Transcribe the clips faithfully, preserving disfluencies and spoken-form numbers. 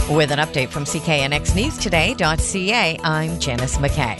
With an update from C K N X News Today dot C A, I'm Janice McKay.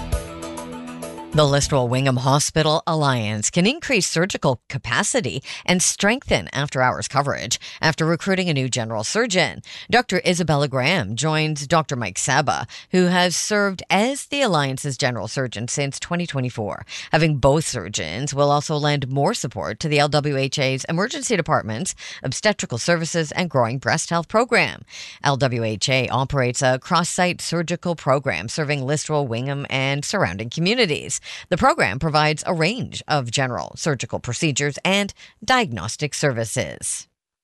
The Listowel Wingham Hospital Alliance can increase surgical capacity and strengthen after-hours coverage after recruiting a new general surgeon. Doctor Isabella Graham joins Doctor Mike Saba, who has served as the Alliance's general surgeon since twenty twenty-four. Having both surgeons will also lend more support to the L W H A's emergency departments, obstetrical services, and growing breast health program. L W H A operates a cross-site surgical program serving Listowel, Wingham, and surrounding communities. The program provides a range of general surgical procedures and diagnostic services.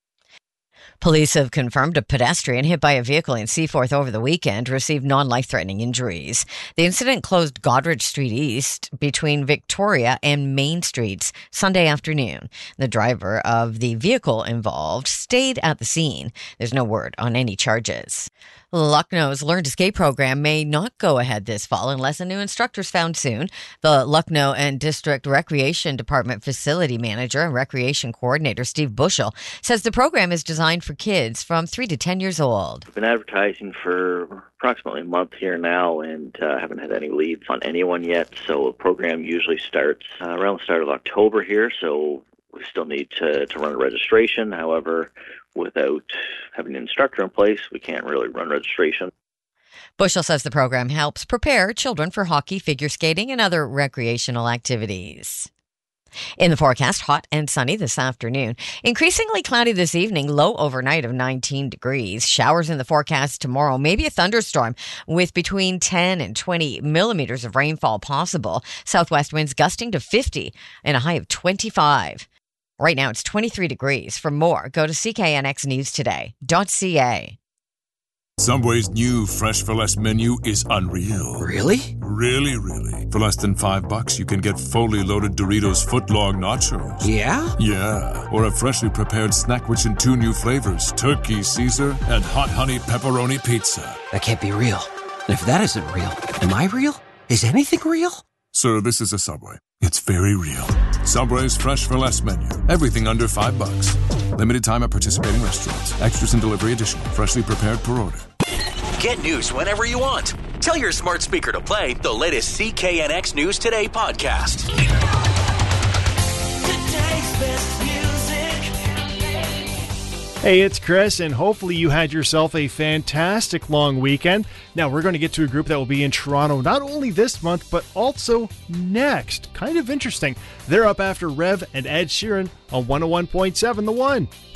Police have confirmed a pedestrian hit by a vehicle in Seaforth over the weekend received non-life-threatening injuries. The incident closed Goderich Street East between Victoria and Main Streets Sunday afternoon. The driver of the vehicle involved stayed at the scene. There's no word on any charges. Lucknow's Learn to Skate program may not go ahead this fall unless a new instructor is found soon. The Lucknow and District Recreation Department Facility Manager and Recreation Coordinator Steve Bushell says the program is designed for kids from three to ten years old. We've been advertising for approximately a month here now and uh, haven't had any leads on anyone yet. So the program usually starts uh, around the start of October here. So we still need to, to run a registration. However, without having an instructor in place, we can't really run registration. Bushell says the program helps prepare children for hockey, figure skating, and other recreational activities. In the forecast, hot and sunny this afternoon. Increasingly cloudy this evening, low overnight of nineteen degrees. Showers in the forecast tomorrow, maybe a thunderstorm with between ten and twenty millimeters of rainfall possible. Southwest winds gusting to fifty and a high of twenty-five. Right now, it's twenty-three degrees. For more, go to C K N X News Today dot C A. Subway's new Fresh for Less menu is unreal. Really? Really, really. For less than five bucks, you can get fully loaded Doritos footlong nachos. Yeah? Yeah. Or a freshly prepared snack rich in two new flavors, Turkey Caesar and Hot Honey Pepperoni Pizza. That can't be real. And if that isn't real, am I real? Is anything real? Sir, this is a Subway. It's very real. Subway's Fresh for Less menu. Everything under five bucks. Limited time at participating restaurants. Extras and delivery additional. Freshly prepared per order. Get news whenever you want. Tell your smart speaker to play the latest C K N X News Today podcast. Today's best music. Hey, it's Chris, and hopefully you had yourself a fantastic long weekend. Now, we're going to get to a group that will be in Toronto not only this month, but also next. Kind of interesting. They're up after Rev and Ed Sheeran on one oh one point seven The One.